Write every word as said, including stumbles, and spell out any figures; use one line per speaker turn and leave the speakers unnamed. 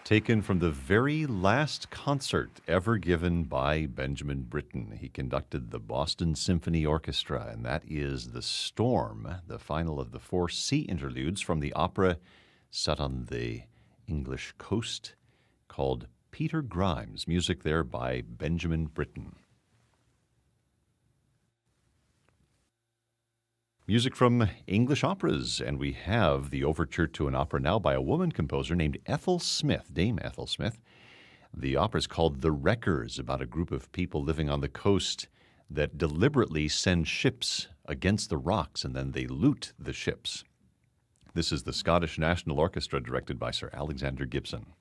Taken from the very last concert ever given by Benjamin Britten. He conducted the Boston Symphony Orchestra, and that is The Storm, the final of the four sea interludes from the opera set on the English coast called Peter Grimes. Music there by Benjamin Britten. Music from English operas, and we have the overture to an opera now by a woman composer named Ethel Smith, Dame Ethel Smith. The opera is called The Wreckers, about a group of people living on the coast that deliberately send ships against the rocks, and then they loot the ships. This is the Scottish National Orchestra, directed by Sir Alexander Gibson.